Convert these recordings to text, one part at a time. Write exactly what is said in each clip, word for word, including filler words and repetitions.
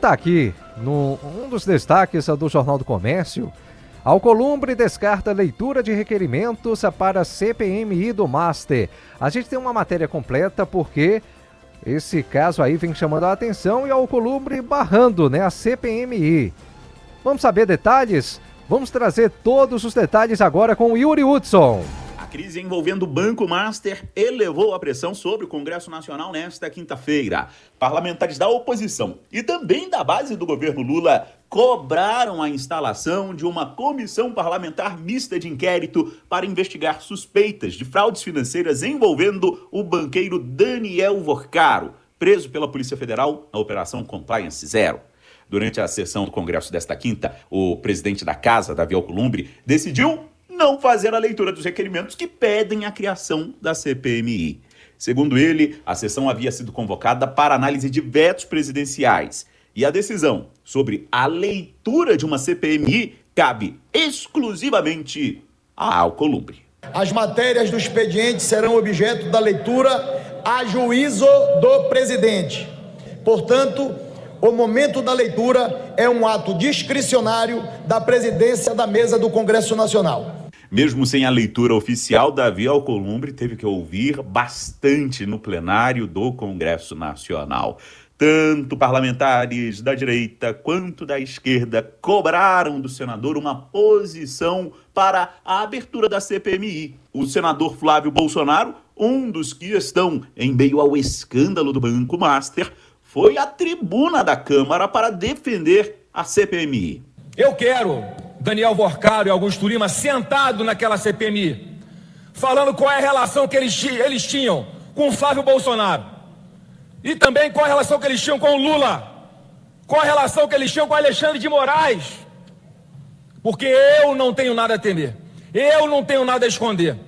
está aqui, no, um dos destaques do Jornal do Comércio. Alcolumbre descarta leitura de requerimentos para C P M I do Master. A gente tem uma matéria completa porque esse caso aí vem chamando a atenção e a Alcolumbre barrando, né, a C P M I. Vamos saber detalhes? Vamos trazer todos os detalhes agora com o Yuri Hudson. A crise envolvendo o Banco Master elevou a pressão sobre o Congresso Nacional nesta quinta-feira. Parlamentares da oposição e também da base do governo Lula cobraram a instalação de uma comissão parlamentar mista de inquérito para investigar suspeitas de fraudes financeiras envolvendo o banqueiro Daniel Vorcaro, preso pela Polícia Federal na Operação Compliance Zero. Durante a sessão do Congresso desta quinta, o presidente da Casa, Davi Alcolumbre, decidiu não fazer a leitura dos requerimentos que pedem a criação da C P M I. Segundo ele, a sessão havia sido convocada para análise de vetos presidenciais e a decisão sobre a leitura de uma C P M I cabe exclusivamente a Alcolumbre. As matérias do expediente serão objeto da leitura a juízo do presidente. Portanto, o momento da leitura é um ato discricionário da presidência da mesa do Congresso Nacional. Mesmo sem a leitura oficial, Davi Alcolumbre teve que ouvir bastante no plenário do Congresso Nacional. Tanto parlamentares da direita quanto da esquerda cobraram do senador uma posição para a abertura da C P M I. O senador Flávio Bolsonaro, um dos que estão em meio ao escândalo do Banco Master, foi à tribuna da Câmara para defender a C P M I. Eu quero Daniel Vorcaro e Augusto Lima sentado naquela C P M I, falando qual é a relação que eles, eles tinham com o Flávio Bolsonaro. E também qual a relação que eles tinham com o Lula. Qual a relação que eles tinham com o Alexandre de Moraes. Porque eu não tenho nada a temer. Eu não tenho nada a esconder.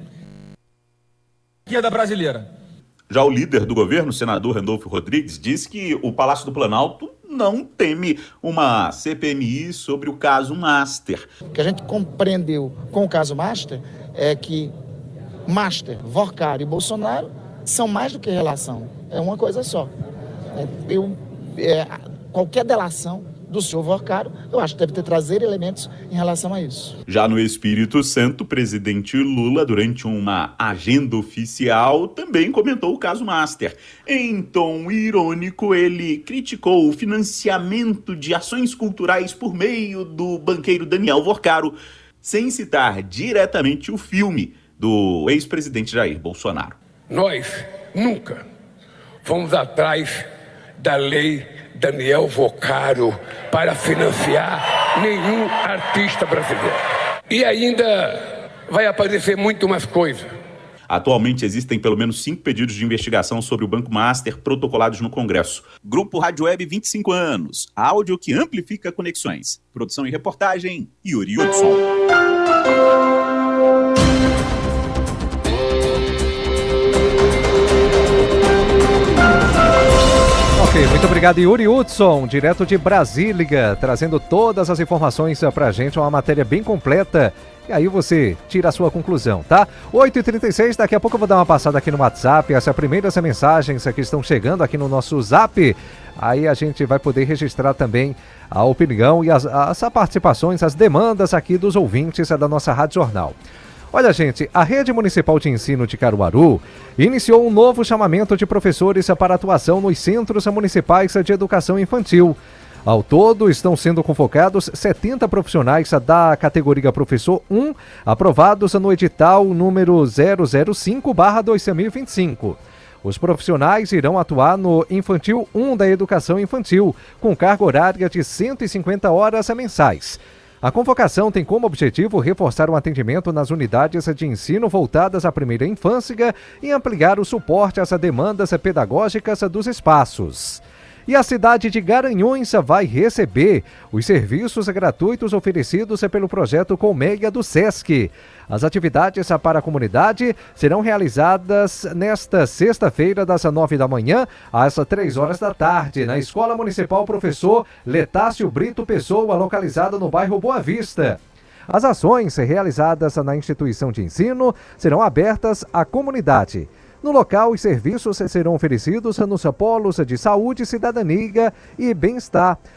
Esquerda brasileira. Já o líder do governo, o senador Randolfo Rodrigues, disse que o Palácio do Planalto não teme uma C P M I sobre o caso Master. O que a gente compreendeu com o caso Master é que Master, Vorcaro e Bolsonaro são mais do que relação. É uma coisa só. Eu, é, qualquer delação do senhor Vorcaro, eu acho que deve ter trazer elementos em relação a isso. Já no Espírito Santo, o presidente Lula, durante uma agenda oficial, também comentou o caso Master. Em tom irônico, ele criticou o financiamento de ações culturais por meio do banqueiro Daniel Vorcaro, sem citar diretamente o filme do ex-presidente Jair Bolsonaro. Nós nunca fomos atrás da lei Daniel Vorcaro para financiar nenhum artista brasileiro. E ainda vai aparecer muito mais coisa. Atualmente existem pelo menos cinco pedidos de investigação sobre o Banco Master protocolados no Congresso. Grupo Rádio Web vinte e cinco anos. Áudio que amplifica conexões. Produção e reportagem, Yuri Hudson. Ok, muito obrigado, Yuri Hudson, direto de Brasília, trazendo todas as informações pra gente, uma matéria bem completa. E aí você tira a sua conclusão, tá? oito e trinta e seis, daqui a pouco eu vou dar uma passada aqui no WhatsApp, essas primeiras mensagens que estão chegando aqui no nosso Zap. Aí a gente vai poder registrar também a opinião e as, as participações, as demandas aqui dos ouvintes da nossa Rádio Jornal. Olha, gente, a Rede Municipal de Ensino de Caruaru iniciou um novo chamamento de professores para atuação nos Centros Municipais de Educação Infantil. Ao todo, estão sendo convocados setenta profissionais da categoria Professor um, aprovados no edital número zero zero cinco barra dois mil e vinte e cinco. Os profissionais irão atuar no Infantil um da Educação Infantil, com carga horária de cento e cinquenta horas mensais. A convocação tem como objetivo reforçar o atendimento nas unidades de ensino voltadas à primeira infância e ampliar o suporte às demandas pedagógicas dos espaços. E a cidade de Garanhuns vai receber os serviços gratuitos oferecidos pelo projeto Colmeia do Sesc. As atividades para a comunidade serão realizadas nesta sexta-feira, das nove da manhã às três horas da tarde, na Escola Municipal Professor Letácio Brito Pessoa, localizada no bairro Boa Vista. As ações realizadas na instituição de ensino serão abertas à comunidade. No local, os serviços serão oferecidos nos polos de saúde, cidadania e bem-estar.